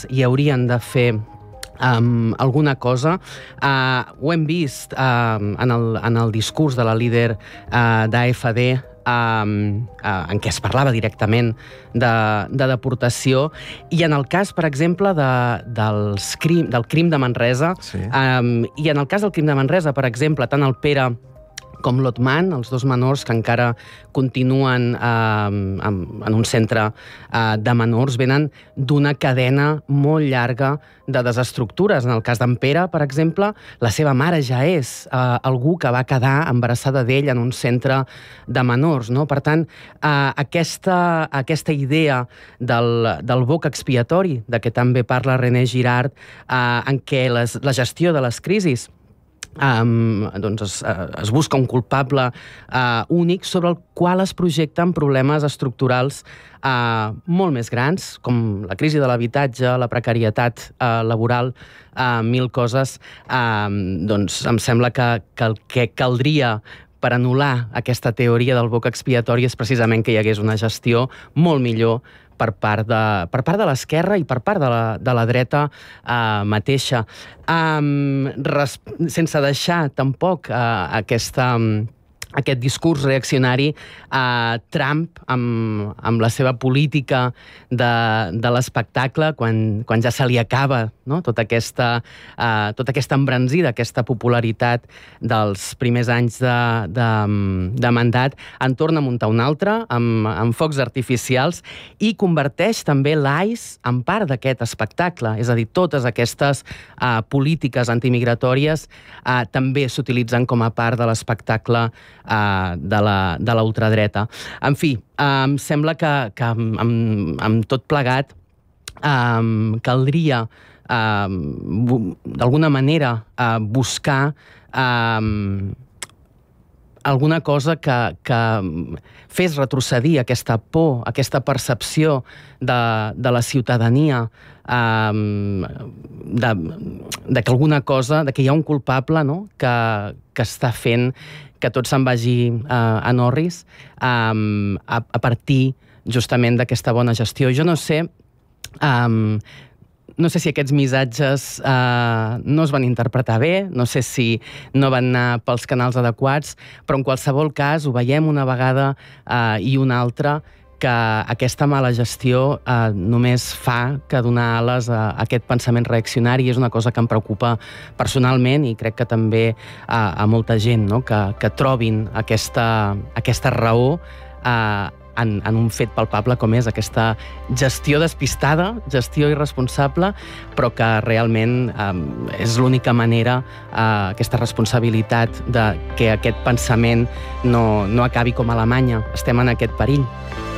hi haurien de fer alguna cosa. Ho hem vist en el discurs de la líder d'AfD, en què es parlava directament de deportació, i en el cas, per exemple, del crim de Manresa, i en el cas del crim de Manresa, per exemple, tant el Pere com l'Otman, els dos menors que encara continuen en un centre de menors, venen d'una cadena molt llarga de desestructures. En el cas d'en Pere, per exemple, la seva mare ja és algú que va quedar embarassada d'ell en un centre de menors, no? Per tant, aquesta idea del boc expiatori, de què també parla René Girard, en què la gestió de les crisis es busca un culpable únic sobre el qual es projecten problemes estructurals molt més grans, com la crisi de l'habitatge, la precarietat laboral, mil coses. Doncs em sembla que el que caldria per anul·lar aquesta teoria del boc expiatori és precisament que hi hagués una gestió molt millor per part de l'esquerra i per part de la dreta mateixa. Sense deixar tampoc aquest discurs reaccionari, Trump, amb la seva política de l'espectacle, quan ja se li acaba, no? tota aquesta embranzida, aquesta popularitat dels primers anys de mandat, en torna a muntar un altre, amb focs artificials, i converteix també l'AIS en part d'aquest espectacle. És a dir, totes aquestes polítiques antimigratòries també s'utilitzen com a part de l'espectacle de la ultradreta. En fi, em sembla que amb tot plegat caldria d'alguna manera buscar alguna cosa que fes retrocedir aquesta por, aquesta percepció de la ciutadania, de que alguna cosa, de que hi ha un culpable, no? que està fent que tot se'n vagi a Norris a partir justament d'aquesta bona gestió. Jo no sé si aquests missatges no es van interpretar bé, no sé si no van anar pels canals adequats, però en qualsevol cas ho veiem una vegada i una altra, que aquesta mala gestió només fa que donar ales a aquest pensament reaccionari. És una cosa que em preocupa personalment i crec que també a molta gent, no? que trobin aquesta raó en un fet palpable com és aquesta gestió despistada, gestió irresponsable, però que realment és l'única manera, aquesta responsabilitat de que aquest pensament no acabi com a Alemanya. Estem en aquest perill.